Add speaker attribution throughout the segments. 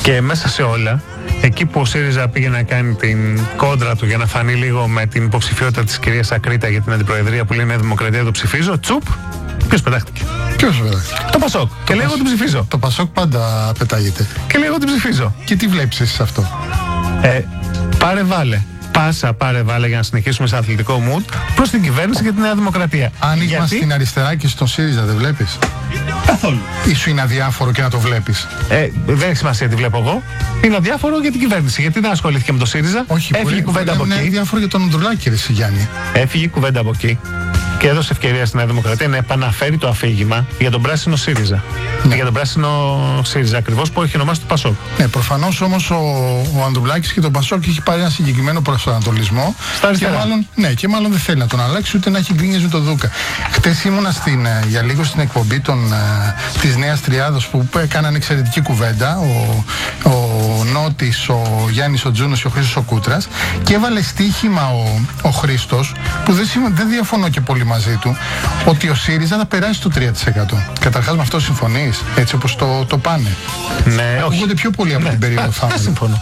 Speaker 1: Και μέσα σε όλα, εκεί που ο ΣΥΡΙΖΑ πήγε να κάνει την κόντρα του για να φανεί λίγο με την υποψηφιότητα της κυρίας Ακρίτα για την αντιπροεδρία που λέει Νέα Δημοκρατία, το ψηφίζω, τσουπ, ποιος πετάχτηκε?
Speaker 2: Ποιος πετάχτηκε?
Speaker 1: Το Πασόκ. Και λέει εγώ την ψηφίζω.
Speaker 2: Το Πασόκ πάντα πετάγεται.
Speaker 1: Και λέει εγώ την ψηφίζω.
Speaker 2: Και τι βλέπεις εσύ αυτό?
Speaker 1: Πάρε βάλε. Πάσα πάρε βάλε για να συνεχίσουμε σε αθλητικό mood προς την κυβέρνηση και τη Νέα Δημοκρατία.
Speaker 2: Άνοιγμα στην αριστερά και στον ΣΥΡΙΖΑ δεν βλέπεις?
Speaker 1: Καθόλου.
Speaker 2: Ή σου είναι αδιάφορο και να το βλέπεις?
Speaker 1: Δεν έχει σημασία τι βλέπω εγώ. Είναι αδιάφορο για την κυβέρνηση. Γιατί δεν ασχολήθηκε με το ΣΥΡΙΖΑ?
Speaker 2: Όχι,
Speaker 1: έφυγε κουβέντα από εκεί.
Speaker 2: Είναι αδιάφορο για τον Ανδρουλάκη, ρε Γιάννη.
Speaker 1: Έφυγε κουβέντα από εκεί. Και έδωσε ευκαιρία στη Νέα Δημοκρατία να επαναφέρει το αφήγημα για τον πράσινο ΣΥΡΙΖΑ.
Speaker 2: Ναι.
Speaker 1: Για τον πράσινο ΣΥΡΙΖΑ, ακριβώς που έχει ονομάσει το Πασόκ.
Speaker 2: Ναι, προφανώς όμως ο Ανδρουλάκης και το Πασόκ έχει πάρει ένα συγκεκριμένο προσανατολισμό.
Speaker 1: Στα αριστερά.
Speaker 2: Και μάλλον δεν θέλει να τον αλλάξει ούτε να έχει γκρίνιες με τον Δούκα. Χτες ήμουνα για λίγο στην εκπομπή της Νέας Τριάδος που έκαναν εξαιρετική κουβέντα. Ο Νότης, ο Γιάννης ο Τζούνος και ο Χρήστος ο Κούτρας. Και έβαλε στοίχημα ο Χρήστος, που δεν διαφωνώ και πολύ μαζί του, ότι ο ΣΥΡΙΖΑ θα περάσει το 3%. Καταρχάς με αυτό συμφωνείς, έτσι όπως το πάνε?
Speaker 1: Ναι, όχι.
Speaker 2: Ακούγονται πιο πολύ από την περίοδο Θάνο.
Speaker 1: Δεν συμφωνώ.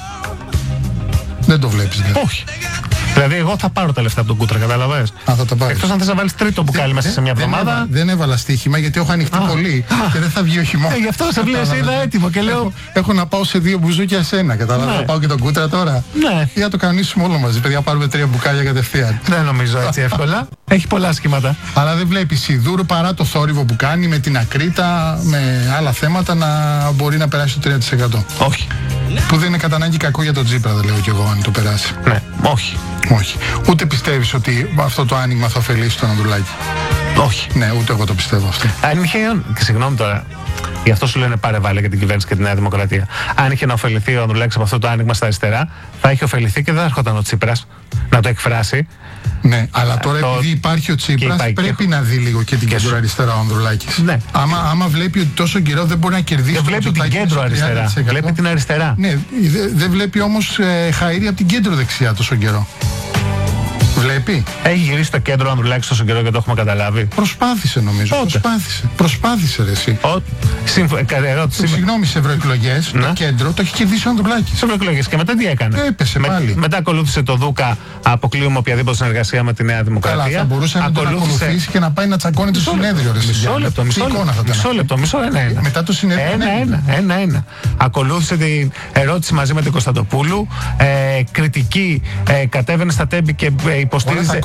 Speaker 2: Δεν το βλέπεις, δηλαδή?
Speaker 1: Όχι. Δηλαδή, εγώ θα πάρω τα λεφτά από τον Κούτρα, κατάλαβες?
Speaker 2: Θα τα πάρεις.
Speaker 1: Εκτός αν θες να βάλεις τρίτο μπουκάλι μέσα σε μια εβδομάδα.
Speaker 2: Δεν έβαλα στοίχημα γιατί έχω ανοιχτεί πολύ και δεν θα βγει ο χειμώνας.
Speaker 1: Γι' αυτό σε βλέπω, είδα έτοιμο και λέω.
Speaker 2: Έχω να πάω σε 2 μπουζούκια εσένα, κατάλαβα.
Speaker 1: Ναι.
Speaker 2: Να πάω και τον Κούτρα τώρα.
Speaker 1: Ναι.
Speaker 2: Για να το κανονίσουμε όλο μαζί, παιδιά. Πάρουμε 3 μπουκάλια κατευθείαν.
Speaker 1: Δεν νομίζω έτσι εύκολα. Έχει πολλά σχήματα.
Speaker 2: Αλλά δεν βλέπει Σιδούρου παρά το θόρυβο που κάνει με την Ακρίτα, με άλλα θέματα να μπορεί να περάσει το 3%.
Speaker 1: Όχι.
Speaker 2: Που δεν είναι κατά ανάγκη κακό για τον Τζίπρα, δεν λέω κι εγώ, αν το περάσει.
Speaker 1: Ναι, όχι.
Speaker 2: Όχι. Ούτε πιστεύεις ότι αυτό το άνοιγμα θα ωφελήσει τον Ανδρουλάκη?
Speaker 1: Όχι.
Speaker 2: Ναι, ούτε εγώ το πιστεύω αυτό.
Speaker 1: Αν είχε. Και συγγνώμη τώρα. Γι' αυτό σου λένε πάρε βάλε για την κυβέρνηση και τη Νέα Δημοκρατία. Αν είχε να ωφεληθεί ο Ανδρουλάκης από αυτό το άνοιγμα στα αριστερά, θα είχε ωφεληθεί και δεν θα έρχονταν ο Τσίπρας να το εκφράσει.
Speaker 2: Ναι, αλλά τώρα επειδή υπάρχει ο Τσίπρας, πρέπει να δει λίγο και την κέντρο αριστερά ο Ανδρουλάκης.
Speaker 1: Ναι.
Speaker 2: Άμα βλέπει ότι τόσο καιρό δεν μπορεί να κερδίσει.
Speaker 1: Δεν βλέπει την κέντρο αριστερά. Βλέπει την αριστερά.
Speaker 2: Ναι, δεν βλέπει όμως χαΐρι από την κέντρο δεξιά τόσο καιρό. Βλέπει.
Speaker 1: Έχει γυρίσει το κέντρο ο Ανδρουλάκης τόσο καιρό και το έχουμε καταλάβει.
Speaker 2: Προσπάθησε νομίζω. Προσπάθησε ρε εσύ.
Speaker 1: Συγγνώμη,
Speaker 2: σε ευρωεκλογές το κέντρο το έχει κερδίσει ο Ανδρουλάκης.
Speaker 1: Σε ευρωεκλογές και μετά τι έκανε?
Speaker 2: Έπεσε πάλι.
Speaker 1: Μετά ακολούθησε το Δούκα, αποκλείουμε οποιαδήποτε συνεργασία με τη Νέα Δημοκρατία.
Speaker 2: Καλά, θα μπορούσε να τον ακολουθήσει και να πάει να τσακώνει το συνέδριο.
Speaker 1: Μισό λεπτό.
Speaker 2: Μετά το συνέδριο.
Speaker 1: Ένα. Ακολούθησε την ερώτηση μαζί με την Κωνσταντοπούλου. Κριτική, κατέβαινε στα τέμπη και υποστήριζε.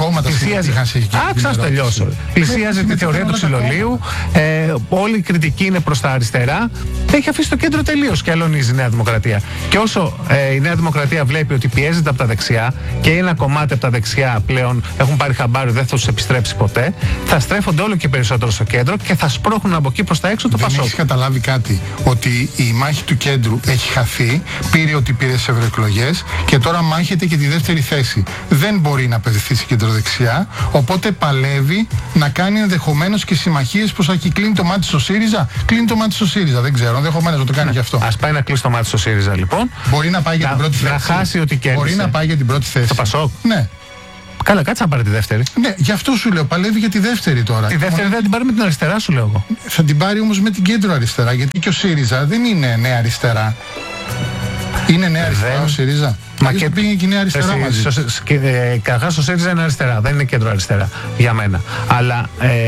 Speaker 1: Άξα να τελειώσω. Πλησίαζε τη θεωρία του ξυλολίου. Όλη η κριτική είναι προς τα αριστερά. Έχει αφήσει το κέντρο τελείως και αλωνίζει η Νέα Δημοκρατία. Και όσο η Νέα Δημοκρατία βλέπει ότι πιέζεται από τα δεξιά και είναι ένα κομμάτι από τα δεξιά πλέον έχουν πάρει χαμπάρι, δεν θα τους επιστρέψει ποτέ, θα στρέφονται όλο και περισσότερο στο κέντρο και θα σπρώχνουν από εκεί προς τα έξω το Πασόκ.
Speaker 2: Δεν έχεις καταλάβει κάτι? Ότι η μάχη του κέντρου έχει χαθεί, πήρε ό,τι πήρε σε ευρωεκλογές και τώρα μάχεται και τη δεύτερη θέση. Δεν μπορεί να απευθυνθεί στην κεντροδεξιά, οπότε παλεύει να κάνει ενδεχομένως και συμμαχίες προς εκεί. Κλείνει το μάτι στο ΣΥΡΙΖΑ. Κλείνει το μάτι στο ΣΥΡΙΖΑ. Δεν ξέρω, ενδεχομένως να το κάνει γι' αυτό.
Speaker 1: Ας πάει να κλείσει το μάτι στο ΣΥΡΙΖΑ λοιπόν.
Speaker 2: Μπορεί να πάει για την πρώτη θέση.
Speaker 1: Να χάσει ότι κέρδισε.
Speaker 2: Μπορεί να πάει για την πρώτη θέση.
Speaker 1: Το Πασόκ.
Speaker 2: Ναι.
Speaker 1: Καλά, κάτσε να πάρει τη δεύτερη.
Speaker 2: Ναι, γι' αυτό σου λέω. Παλεύει για τη δεύτερη τώρα.
Speaker 1: Τη δεύτερη δεν την πάρει με την αριστερά, σου λέω εγώ.
Speaker 2: Θα την πάρει όμως με την κέντρο αριστερά. Γιατί και ο ΣΥΡΙΖΑ δεν είναι νέα αριστερά. Είναι νέα αριστερά ο ΣΥΡΙΖΑ. Μα και πήγε και η νέα αριστερά μαζί.
Speaker 1: Καταρχάς ο ΣΥΡΙΖΑ είναι αριστερά, δεν είναι κέντρο αριστερά για μένα. Αλλά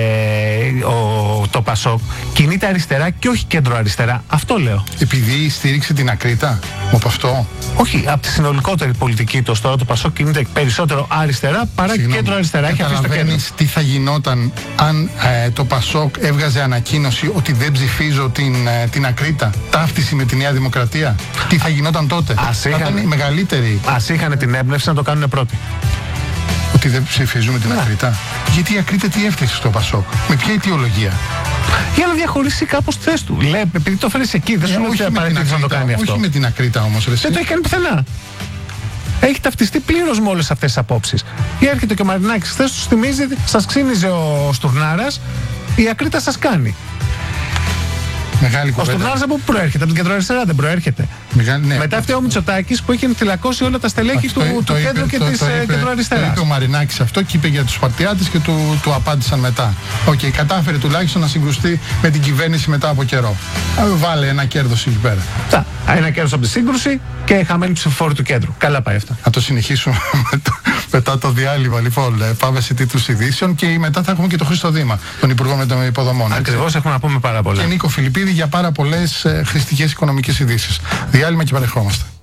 Speaker 1: το Πασόκ κινείται αριστερά και όχι κέντρο αριστερά. Αυτό λέω.
Speaker 2: Επειδή στήριξε την Ακρίτα, από αυτό.
Speaker 1: Όχι, από τη συνολικότερη πολιτική του τώρα το Πασόκ κινείται περισσότερο αριστερά παρά κέντρο αριστερά.
Speaker 2: Καταλαβαίνεις τι θα γινόταν αν το Πασόκ έβγαζε ανακοίνωση ότι δεν ψηφίζω την Ακρίτα, ταύτιση με τη Νέα Δημοκρατία? Τι θα γινόταν τότε? Θα ήταν η μεγαλύτερη.
Speaker 1: Ας είχαν την έμπνευση να το κάνουν πρώτοι.
Speaker 2: Ότι δεν ψηφίζουμε την Ακρίτα. Γιατί η Ακρίτα τι έφτιαξε στο Πασόκ? Με ποια αιτιολογία?
Speaker 1: Για να διαχωρίσει κάπως τη θέση του. Λέει, επειδή το φέρεις εκεί, δεν σου λέει ότι απαραίτητο να το κάνει αυτό.
Speaker 2: Όχι με την Ακρίτα όμως.
Speaker 1: Δεν το έχει κάνει πουθενά. Έχει ταυτιστεί πλήρως με όλες αυτές τις απόψεις. Και έρχεται και ο Μαρινάκης χθες τους θυμίζει, σας ξύνιζε ο Στουρνάρας, η Ακρίτα σας κάνει.
Speaker 2: Μεγάλη κουβέντα.
Speaker 1: Ο Στουρνάρας από πού προέρχεται? Από την κεντροαριστερά δεν προέρχεται?
Speaker 2: Ναι.
Speaker 1: Μετά φταίει ο Μητσοτάκης που έχει ενθυλακώσει όλα τα στελέχη του κέντρου και της κεντροαριστεράς.
Speaker 2: Το είπε ο Μαρινάκης αυτό και είπε για τους Σπαρτιάτες και του απάντησαν μετά. Κατάφερε τουλάχιστον να συγκρουστεί με την κυβέρνηση μετά από καιρό. Βάλε ένα κέρδος εκεί πέρα.
Speaker 1: Ένα κέρδος από τη σύγκρουση και χαμένη ψηφοφόρη του κέντρου. Καλά πάει αυτά.
Speaker 2: Να το συνεχίσουμε μετά το διάλειμμα. Λοιπόν, πάμε σε τίτλους ειδήσεων και μετά θα έχουμε και τον Χρήστο Δήμα, τον Υπουργό με των Υποδομών.
Speaker 1: Ακριβώς, έχουμε να πούμε πάρα πολλά.
Speaker 2: Και Νίκο Φιλιππίδη για πάρα πολλές χρηστικές οικονομικές ειδήσεις. Διάλειμμα και παρεχόμαστε.